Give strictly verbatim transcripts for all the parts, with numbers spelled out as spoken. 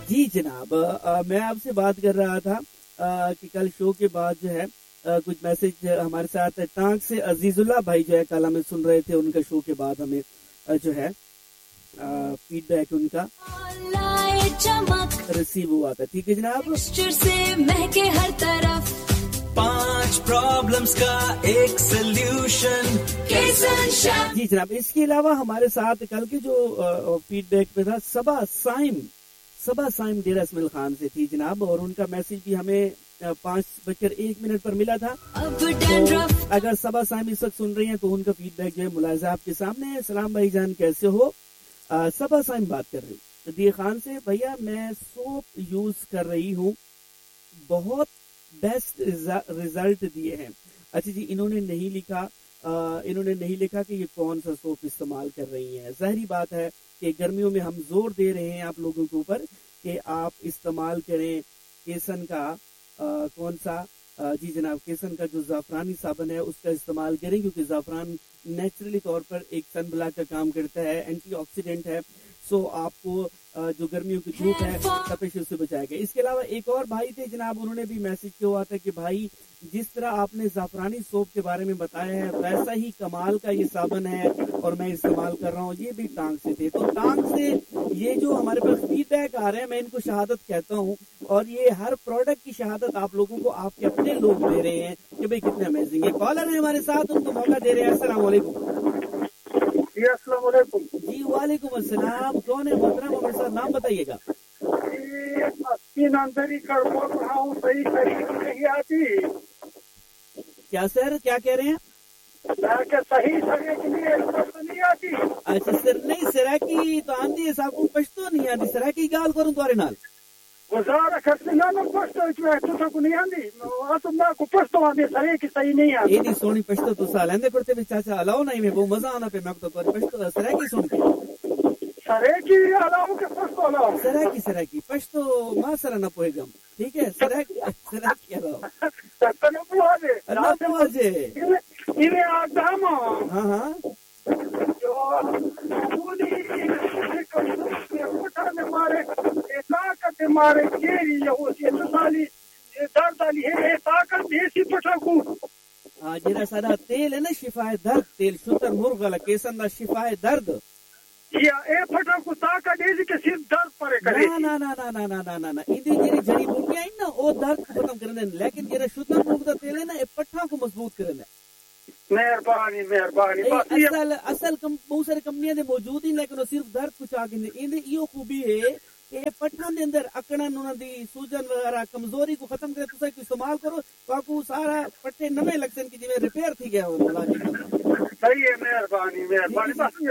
جی جناب, آ, میں آپ سے بات کر رہا تھا آ, کہ کل شو کے بعد جو ہے آ, کچھ میسج ہمارے ساتھ ٹانک سے عزیز اللہ بھائی جو ہے کل ہمیں سن رہے تھے, ان کا شو کے بعد ہمیں آ, جو ہے فیڈ بیک ان کا ریسیو ہوا تھا. ٹھیک ہے جناب, سے مہکے ہر طرف پانچ پرابلمز کا ایک سلوشن. جی جناب, اس کے علاوہ ہمارے ساتھ کل کے جو فیڈ بیک پہ تھا صبا سائم صبا سائم ڈیرہ اسماعیل خان سے تھی جناب, اور ان کا میسج بھی ہمیں پانچ بج کر ایک منٹ پر ملا تھا. تو اگر صبا سائم اس وقت سن رہی ہیں تو ان کا فیڈ بیک جو ہے ملاحظہ آپ کے سامنے ہے. سلام بھائی جان, کیسے ہو؟ صبا سائم بات کر رہی دی خان سے. بھیا میں سوپ یوز کر رہی ہوں, بہت بیسٹ ریزلٹ دیے ہیں. اچھا جی, انہوں نے نہیں لکھا انہوں نے نہیں لکھا کہ یہ کون سا سوپ استعمال کر رہی ہیں. ظاہری بات ہے کہ گرمیوں میں ہم زور دے رہے ہیں آپ لوگوں کے اوپر کہ آپ استعمال کریں کیسن کا آ, کون سا آ, جی جناب, کیسن کا جو زعفرانی صابن ہے اس کا استعمال کریں, کیونکہ زعفران نیچرلی طور پر ایک سن بلاک کا کام کرتا ہے, اینٹی آکسیڈنٹ ہے. سو آپ کو جو گرمیوں کی دھوپ ہے تپش سے بچائے گا. اس کے علاوہ ایک اور بھائی تھے جناب, انہوں نے بھی میسج کیا ہوا تھا کہ بھائی جس طرح آپ نے زعفرانی سوپ کے بارے میں بتایا ہے ویسا ہی کمال کا یہ صابن ہے اور میں استعمال کر رہا ہوں. یہ بھی ٹانگ سے تھے. تو ٹانگ سے یہ جو ہمارے پاس فیڈ بیک آ رہے ہیں میں ان کو شہادت کہتا ہوں, اور یہ ہر پروڈکٹ کی شہادت آپ لوگوں کو آپ کے اپنے لوگ دے رہے ہیں کہ بھائی کتنے امیزنگ ہے. کالر ہیں ہمارے ساتھ, ان کو موقع دے رہے ہیں. السلام علیکم. جی السلام علیکم. جی وعلیکم السلام. کون ہے محترم, ہمارے ساتھ نام بتائیے گا. صحیح آتی کیا سر, کیا کہہ رہے ہیں؟ صحیح نہیں آتی. اچھا سر, نہیں سراکی تو آندھی ہے صاحب کو پشتو نہیں آتی. سراکی گال کروں تمہارے نال گزارا کرتے نا نا پشتو کو نہیں آتی. تو میں کو پشتو آتی سرے کی صحیح نہیں آتی. یہ سونی پشتو تو سال اندے کرتے بھی چاچا الاؤ نہیں میں بہت مزہ آنا پہ میں تو پشتو سراکی سن کے سرے کی الاؤ کے پشتو الاؤ سراکی سراکی پشتو ماں سرا نہ پوئے گم. ٹھیک ہے, سراکی سراکی الاؤ اللہ پوجے انہیں آدم ہاں ہاں مارے طاقت مارے کیری سالی درد علی ہے طاقت دیسی پٹھاکو. ہاں جیرا سارا تیل ہے نا شفا درد تیل شتر مرغلا کیسن دا شفا درد یا اے پٹھاکو طاقت دیسی کے صرف درد پرے کرے. نا نا نا نا نا نا نا نا ایندی جیری جڑی بوٹیاں ہیں نا او درد کو ختم کرنے, لیکن جیرا شتر مرغ دا تیل ہے نا اے پٹھا کو مضبوط کرنے. مہربانی مہربانی. اصل اصل بہت سارے کمپنیاں دے موجود ہی, لیکن وہ صرف درد کچھ آ کے ایندی ایو خوبی ہے کہ پٹھان دے اندر اکڑن انہاں دی سوجن وغیرہ کمزوری کو ختم کرے. تساں استعمال کرو تو سارا پٹھے نویں لگسن کی جویں ریپیئر تھی گیا ہو. صحیح ہے, مہربانی مہربانی.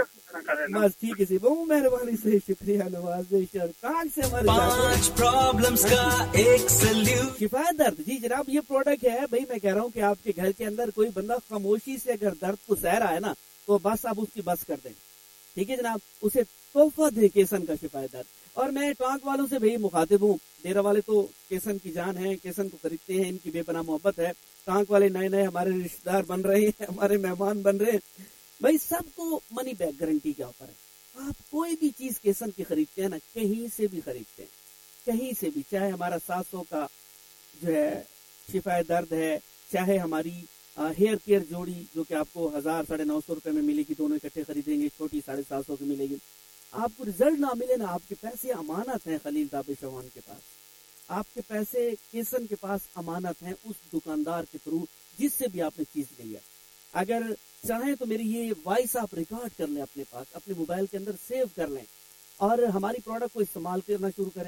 بس ٹھیک ہے سی, بہت مہربانی سے شکریہ نوازش. کان سے ہمارے پانچ پرابلمز کا ایک سلوشن. شفا درد. جی جناب, یہ پروڈکٹ ہے بھائی, میں کہہ رہا ہوں کہ آپ کے گھر کے اندر کوئی بندہ خاموشی سے اگر درد کو سہ رہا ہے نا تو بس آپ اس کی بس کر دیں. ٹھیک ہے جناب, اسے تحفہ دے کیسن کا شفا درد. اور میں ٹانک والوں سے بھائی مخاطب ہوں, ڈیرہ والے تو کیسن کی جان ہے, کیسن کو خریدتے ہیں, ان کی بے پناہ محبت ہے. ٹانک والے نئے نئے ہمارے رشتہ دار بن رہے ہیں, ہمارے مہمان بن رہے ہیں بھائی. سب کو منی بیک گارنٹی کے اوپر ہے. آپ کوئی بھی چیز کیسن کی خریدتے ہیں نا, کہیں سے بھی خریدتے ہیں, کہیں سے بھی, چاہے ہمارا سات سو کا جو ہے شفا درد ہے, چاہے ہماری ہیئر کیئر جوڑی جو کہ آپ کو ہزار ساڑھے نو سو روپے میں ملے گی, دونوں اکٹھے خریدیں گے, چھوٹی ساڑھے سات سو کی ملے گی. آپ کو رزلٹ نہ ملے نا, آپ کے پیسے امانت ہیں خلیل تابع شوان کے پاس. آپ کے پیسے کیسن کے پاس امانت ہیں اس دکاندار کے تھرو جس سے بھی آپ نے چیز لی ہے. اگر چاہیں تو میری یہ وائس آپ ریکارڈ کر لیں اپنے پاس, اپنے موبائل کے اندر سیو کر لیں اور ہماری پروڈکٹ کو استعمال کرنا شروع کریں.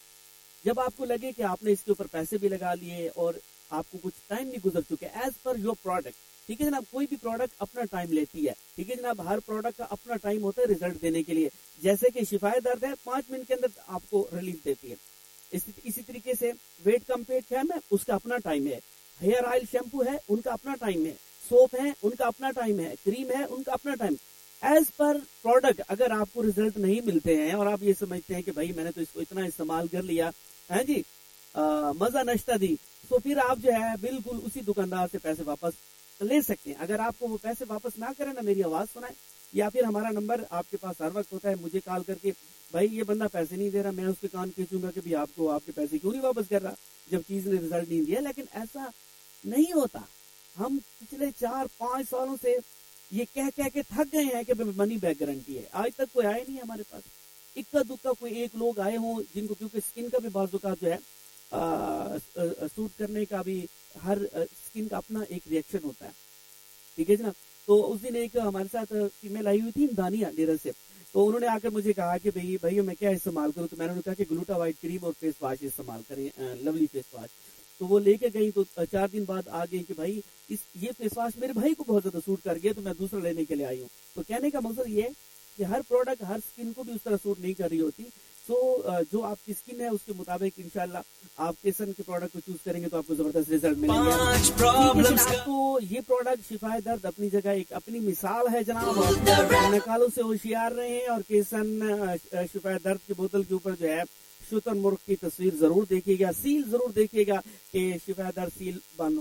جب آپ کو لگے کہ آپ نے اس کے اوپر پیسے بھی لگا لیے اور آپ کو کچھ ٹائم بھی گزر چکے ایز پر یور پروڈکٹ. ٹھیک ہے جناب, کوئی بھی پروڈکٹ اپنا ٹائم لیتی ہے. ٹھیک ہے جناب, ہر پروڈکٹ کا اپنا ٹائم ہوتا ہے ریزلٹ دینے کے لیے. جیسے کہ شفا درد ہے پانچ منٹ کے اندر آپ کو ریلیف دیتی ہے, اسی طریقے سے ویٹ کم پیٹ ہے اس کا اپنا ٹائم ہے. ہیئر آئل شیمپو ہے ان کا اپنا ٹائم ہے, سوپ ہے ان کا اپنا ٹائم ہے, کریم ہے ان کا اپنا ٹائم. ایز پر پروڈکٹ اگر آپ کو ریزلٹ نہیں ملتے ہیں اور آپ یہ سمجھتے ہیں کہ بھائی میں نے تو اس کو اتنا استعمال کر لیا ہے جی, مزہ نشتہ دی, تو پھر آپ جو ہے بالکل اسی دکاندار سے پیسے واپس لے سکتے ہیں. اگر آپ کو وہ پیسے واپس نہ کریں نا, میری آواز سنائیں, یا پھر ہمارا نمبر آپ کے پاس ہر وقت ہوتا ہے, مجھے کال کر کے بھائی یہ بندہ پیسے نہیں دے رہا, میں اس کے کان کھینچوں گا کہ بھی آپ کو آپ کے پیسے کیوں نہیں واپس کر رہا جب چیز نے رزلٹ نہیں دیا. لیکن ایسا نہیں ہوتا. ہم پچھلے چار پانچ سالوں سے یہ کہہ کہہ کے تھک گئے ہیں کہ منی بیک گارنٹی ہے. آج تک کوئی آئے نہیں ہمارے پاس. اکا دکا کوئی ایک لوگ آئے ہوں جن کو, کیونکہ اسکن کا بھی بعض اوقات جو ہے سوٹ کرنے کا بھی ہر اسکن کا اپنا ایک ریئیکشن ہوتا ہے, ٹھیک ہے جناب. تو اس دن ایک ہمارے ساتھ فیمیل آئی ہوئی تھی دانیہ نیرل سے, تو انہوں نے آ کر مجھے کہا کہ بھائی بھائی میں کیا استعمال کروں, تو میں نے کہا کہ گلوٹا وائٹ کریم اور فیس واش استعمال کریں, لولی فیس واش. تو وہ لے کے گئی, تو چار دن بعد آ گئی کہ بھائی اس یہ فیس واش میرے بھائی کو بہت زیادہ سوٹ کر گیا, تو میں دوسرا لینے کے لیے آئی ہوں. تو کہنے کا مقصد یہ ہے کہ ہر پروڈکٹ ہر اسکن کو بھی اس طرح سوٹ نہیں کر رہی ہوتی. سو جو آپ کی اسکن ہے اس کے مطابق انشاءاللہ آپ کیسن کے پروڈکٹ کو چوز کریں گے تو آپ کو زبردست رزلٹ ملیں گے. تو یہ پروڈکٹ شفائے درد اپنی جگہ ایک اپنی مثال ہے جناب. نکالوں سے ہوشیار رہے ہیں, اور کیسن شفائے درد کی بوتل کے اوپر جو ہے شتر مرغ کی تصویر ضرور دیکھیے گا, سیل ضرور دیکھیے گا کہ شفائے درد سیل بند